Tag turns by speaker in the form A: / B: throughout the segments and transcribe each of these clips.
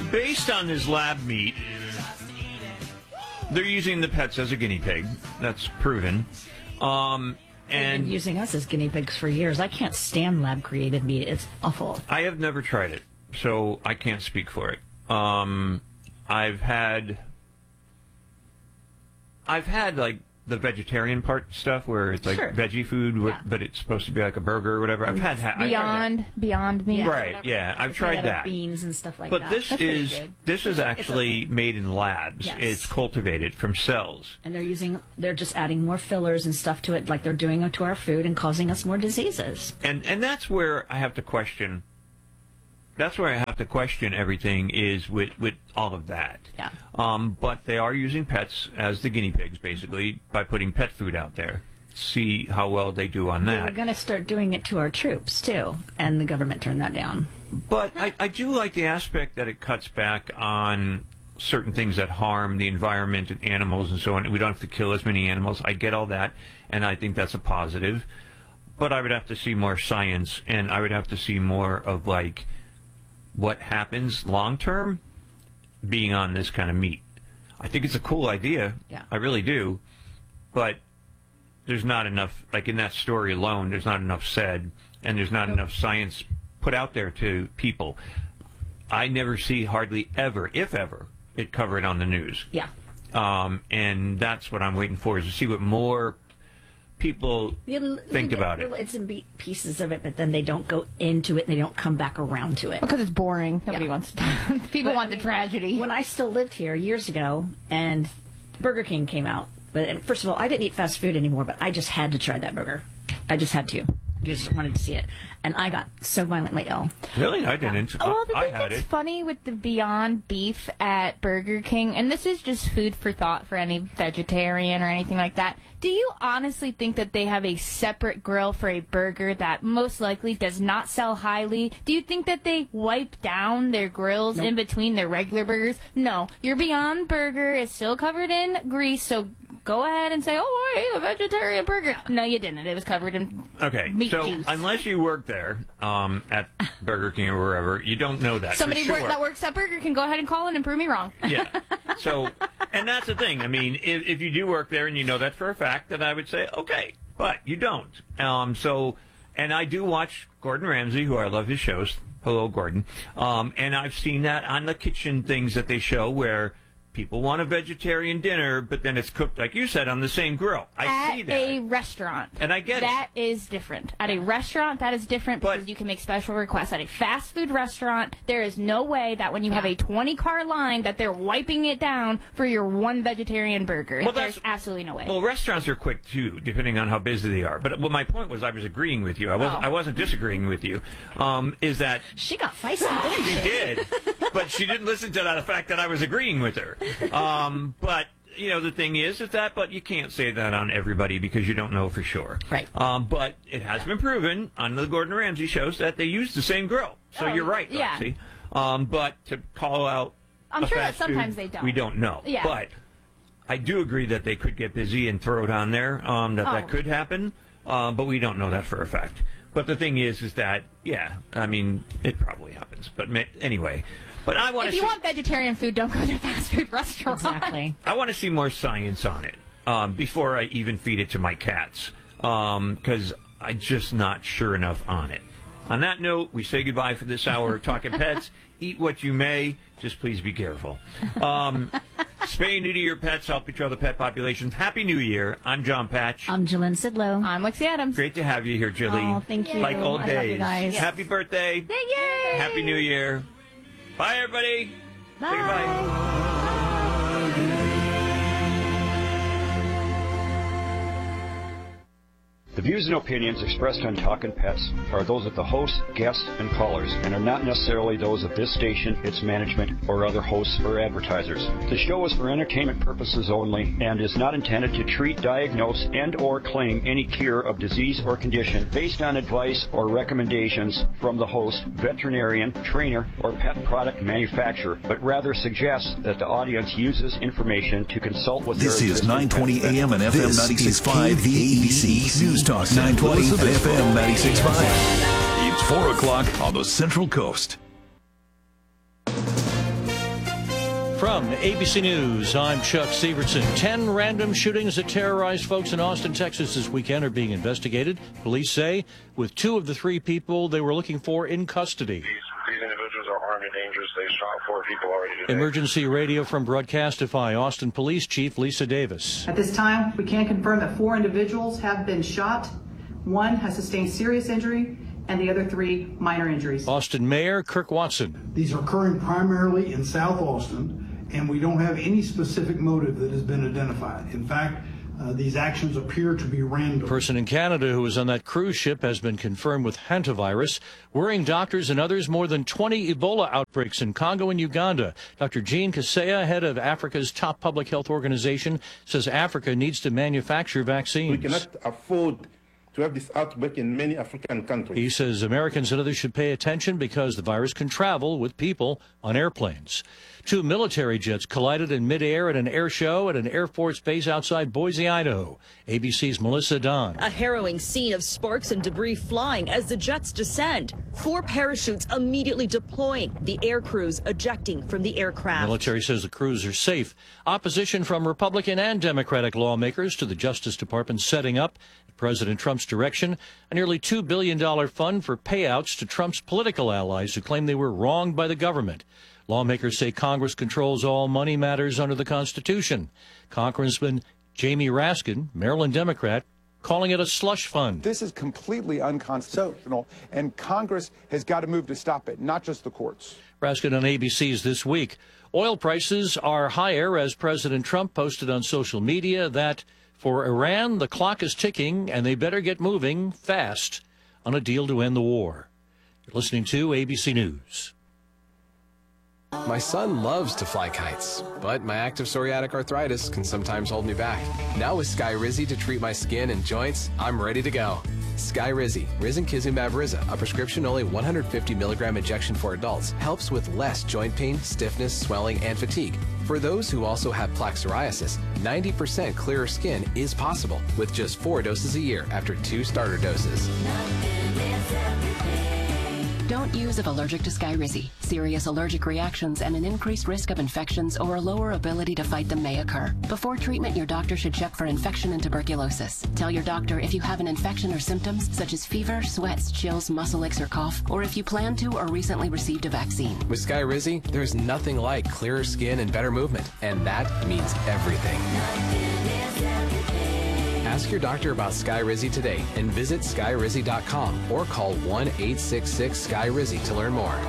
A: based on this lab meat, they're using the pets as a guinea pig. That's proven.
B: And they've been using us as guinea pigs for years. I can't stand lab-created meat. It's awful.
A: I have never tried it, so I can't speak for it. I've had like the vegetarian part stuff where it's like veggie food, but it's supposed to be like a burger or whatever. I've had
C: Beyond Meat.
A: Right, yeah, I've tried that.
B: Beans and stuff like
A: but
B: that.
A: This is actually made in labs.
B: Yes.
A: It's cultivated from cells.
B: And they're just adding more fillers and stuff to it like they're doing to our food and causing us more diseases.
A: And that's where I have to question. That's where I have to question everything is with all of that.
B: Yeah.
A: But they are using pets as the guinea pigs, basically, by putting pet food out there. See how well they do on that.
B: We're going to start doing it to our troops, too. And the government turned that down.
A: But I do like the aspect that it cuts back on certain things that harm the environment and animals and so on. We don't have to kill as many animals. I get all that, and I think that's a positive. But I would have to see more science, and I would have to see more of, like, what happens long-term being on this kind of meat. I think it's a cool idea.
B: Yeah.
A: I really do. But there's not enough, like in that story alone, there's not enough said, and there's not enough science put out there to people. I never see hardly ever, if ever, it covered on the news.
B: Yeah.
A: And that's what I'm waiting for, is to see what more people think about it.
B: It's in pieces of it, but then they don't go into it. They don't come back around to it.
C: Because it's boring. Nobody wants to. People want the tragedy.
B: When I still lived here years ago, and Burger King came out, but first of all, I didn't eat fast food anymore, but I just had to try that burger. I just had to. Just wanted to see it. And I got so violently ill.
A: Really? I didn't.
C: Well, the
A: I
C: thing
A: had
C: that's
A: it.
C: funny with the Beyond Beef at Burger King, and this is just food for thought for any vegetarian or anything like that, do you honestly think that they have a separate grill for a burger that most likely does not sell highly? Do you think that they wipe down their grills in between their regular burgers? No. Your Beyond Burger is still covered in grease, so go ahead and say, oh, I ate a vegetarian burger. No, you didn't. It was covered in meat juice.
A: Unless you work there at Burger King or wherever, you don't know that.
C: Somebody
A: for sure.
C: that works at Burger King, go ahead and call in and prove me wrong.
A: Yeah. So, and that's the thing. I mean, if you do work there and you know that for a fact, then I would say, okay, but you don't. And I do watch Gordon Ramsay, who I love his shows. Hello, Gordon. And I've seen that on the kitchen things that they show where people want a vegetarian dinner, but then it's cooked, like you said, on the same grill. I see that.
C: At a restaurant.
A: And I get it.
C: That is different. At a restaurant, that is different because you can make special requests. At a fast food restaurant, there is no way that when you have a 20-car line that they're wiping it down for your one vegetarian burger.
A: Well,
C: there's absolutely no way.
A: Well, restaurants are quick, too, depending on how busy they are. But my point was I was agreeing with you. I wasn't disagreeing with you. Is that...
B: She got feisty, didn't she?
A: She did. But she didn't listen to the fact that I was agreeing with her. But, you know, the thing is that, but you can't say that on everybody because you don't know for sure.
B: Right.
A: But it has been proven on the Gordon Ramsay shows that they use the same grill. So you're right, Roxy. But to call out
C: I'm sure that
A: fast
C: sometimes
A: food,
C: they don't.
A: we don't know.
C: Yeah.
A: But I do agree that they could get busy and throw it on there, that could happen. But we don't know that for a fact. But the thing is that, yeah, I mean, it probably happens. But anyway... But I want
C: if you want vegetarian food, don't go to a fast food restaurant.
B: Exactly.
A: I want to see more science on it before I even feed it to my cats because I'm just not sure enough on it. On that note, we say goodbye for this hour of Talking Pets. Eat what you may. Just please be careful. Spay and neuter your pets. Help control the pet populations. Happy New Year. I'm John Patch.
B: I'm Jillian Sidlow.
C: I'm Lexi Adams.
A: Great to have you here, Jilly.
B: Oh, thank you.
A: Like old
B: I
A: days.
B: love you guys.
A: Happy birthday.
C: Yay!
A: Happy New Year. Bye, everybody.
B: Bye.
A: Say goodbye.
D: The views and opinions expressed on Talkin' Pets are those of the host, guests, and callers, and are not necessarily those of this station, its management, or other hosts or advertisers. The show is for entertainment purposes only and is not intended to treat, diagnose, and/or claim any cure of disease or condition based on advice or recommendations from the host, veterinarian, trainer, or pet product manufacturer, but rather suggests that the audience uses information to consult with
E: This
D: their
E: is
D: existing
E: 920
D: pet
E: AM and FM
D: This
E: 96.5 VEBC News Talk 920 and FM 96.5. It's 4 o'clock on the Central Coast.
F: From ABC News, I'm Chuck Severson. 10 random shootings that terrorized folks in Austin, Texas this weekend are being investigated, police say, with 2 of the 3 people they were looking for in custody.
G: These individuals are armed and dangerous. They shot 4 people already today.
F: Emergency radio from Broadcastify, Austin Police Chief Lisa Davis.
H: At this time, we can confirm that 4 individuals have been shot. 1 has sustained serious injury, and the other 3 minor injuries.
F: Austin Mayor Kirk Watson.
I: These are occurring primarily in South Austin, and we don't have any specific motive that has been identified. In fact, these actions appear to be random.
F: A person in Canada who was on that cruise ship has been confirmed with hantavirus, worrying doctors and others more than 20 Ebola outbreaks in Congo and Uganda. Dr. Jean Kaseya, head of Africa's top public health organization, says Africa needs to manufacture vaccines.
J: We cannot afford to have this outbreak in many African countries.
F: He says Americans and others should pay attention because the virus can travel with people on airplanes. 2 military jets collided in midair at an air show at an Air Force base outside Boise, Idaho. ABC's Melissa Don.
K: A harrowing scene of sparks and debris flying as the jets descend. 4 parachutes immediately deploying, the air crews ejecting from the aircraft.
F: Military says the crews are safe. Opposition from Republican and Democratic lawmakers to the Justice Department setting up, at President Trump's direction, a nearly $2 billion fund for payouts to Trump's political allies who claim they were wronged by the government. Lawmakers say Congress controls all money matters under the Constitution. Congressman Jamie Raskin, Maryland Democrat, calling it a slush fund.
L: This is completely unconstitutional, and Congress has got to move to stop it, not just the courts.
F: Raskin on ABC's This Week. Oil prices are higher as President Trump posted on social media that for Iran, the clock is ticking and they better get moving fast on a deal to end the war. You're listening to ABC News.
M: My son loves to fly kites, but my active psoriatic arthritis can sometimes hold me back. Now with Skyrizi to treat my skin and joints, I'm ready to go. Skyrizi, Risankizumab Riza, a prescription-only 150 milligram injection for adults, helps with less joint pain, stiffness, swelling, and fatigue. For those who also have plaque psoriasis, 90% clearer skin is possible with just 4 doses a year after 2 starter doses.
N: Don't use if allergic to Skyrizi. Serious allergic reactions and an increased risk of infections or a lower ability to fight them may occur. Before treatment, your doctor should check for infection and tuberculosis. Tell your doctor if you have an infection or symptoms such as fever, sweats, chills, muscle aches, or cough, or if you plan to or recently received a vaccine.
M: With Skyrizi, there's nothing like clearer skin and better movement, and that means everything. Ask your doctor about Skyrizi today and visit Skyrizi.com or call 1-866-SKY-RIZI to learn more.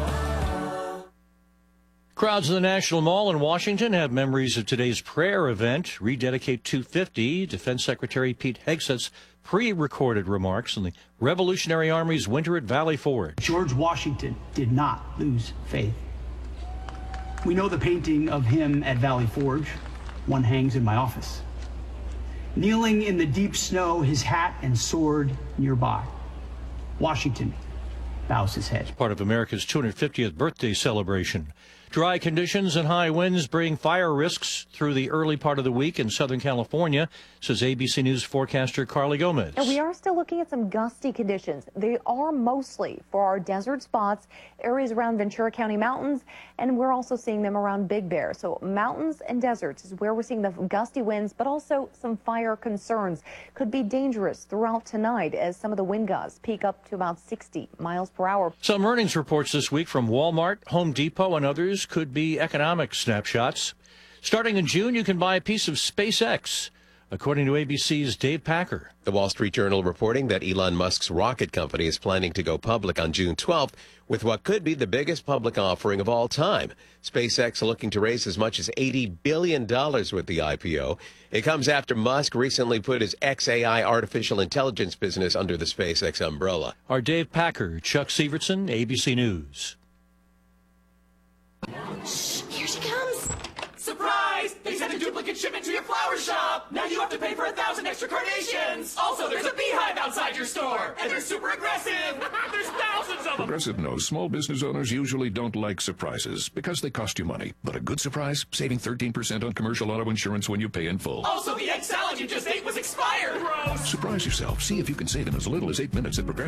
F: Crowds in the National Mall in Washington have memories of today's prayer event, Rededicate 250. Defense Secretary Pete Hegseth's pre-recorded remarks on the Revolutionary Army's winter at Valley Forge.
O: George Washington did not lose faith. We know the painting of him at Valley Forge. One hangs in my office. Kneeling in the deep snow, his hat and sword nearby. Washington bows his head.
F: Part of America's 250th birthday celebration. Dry conditions and high winds bring fire risks through the early part of the week in Southern California, says ABC News forecaster Carly Gomez.
P: And we are still looking at some gusty conditions. They are mostly for our desert spots, areas around Ventura County mountains, and we're also seeing them around Big Bear. So mountains and deserts is where we're seeing the gusty winds, but also some fire concerns. Could be dangerous throughout tonight as some of the wind gusts peak up to about 60 miles per hour.
F: Some earnings reports this week from Walmart, Home Depot, and others could be economic snapshots. Starting in June, you can buy a piece of SpaceX, according to ABC's Dave Packer.
Q: The Wall Street Journal reporting that Elon Musk's rocket company is planning to go public on June 12th with what could be the biggest public offering of all time. SpaceX looking to raise as much as $80 billion with the IPO. It comes after Musk recently put his XAI artificial intelligence business under the SpaceX umbrella.
F: Our Dave Packer, Chuck Severson, ABC News.
R: Shh, here she comes. Surprise! They sent a duplicate shipment to your flower shop. Now you have to pay for 1,000 extra carnations. Also, there's a beehive outside your store, and they're super aggressive. There's thousands of them.
S: Progressive knows small business owners usually don't like surprises because they cost you money. But a good surprise, saving 13% on commercial auto insurance when you pay in full.
R: Also, the egg salad you just ate was expired. Gross.
S: Surprise yourself. See if you can save in as little as 8 minutes at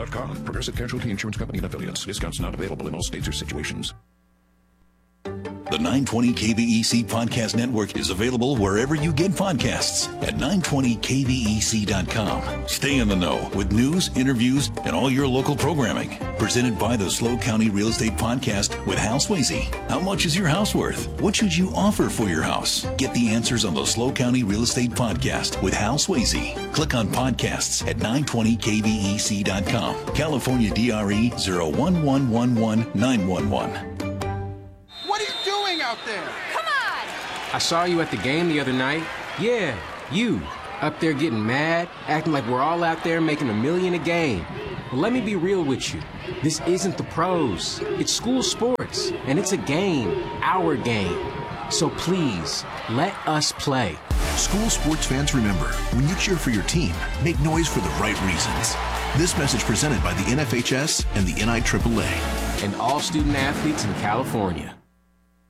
S: progressivecommercial.com. Progressive Casualty Insurance Company and affiliates. Discounts not available in all states or situations.
E: The 920 KVEC Podcast Network is available wherever you get podcasts at 920kvec.com. Stay in the know with news, interviews, and all your local programming. Presented by the SLO County Real Estate Podcast with Hal Swayze. How much is your house worth? What should you offer for your house? Get the answers on the SLO County Real Estate Podcast with Hal Swayze. Click on podcasts at 920kvec.com. California DRE 01111-911.
T: What are you doing out there?
U: Come on! I saw you at the game the other night. Yeah, you. Up there getting mad, acting like we're all out there making $1 million a game. Well, let me be real with you. This isn't the pros. It's school sports, and it's a game, our game. So please, let us play.
E: School sports fans, remember, when you cheer for your team, make noise for the right reasons. This message presented by the NFHS and the NIAAA.
U: And all student athletes in California.